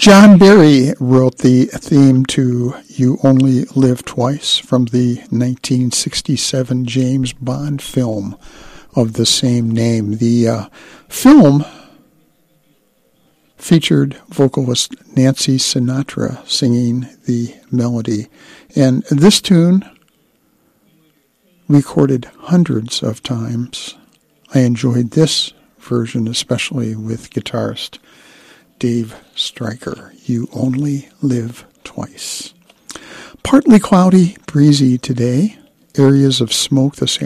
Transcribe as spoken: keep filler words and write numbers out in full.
John Barry wrote the theme to You Only Live Twice from the nineteen sixty-seven James Bond film of the same name. The uh, film featured vocalist Nancy Sinatra singing the melody. And this tune, recorded hundreds of times. I enjoyed this version especially with guitarist Dave Stryker. You Only Live Twice. Partly cloudy, breezy today. Areas of smoke this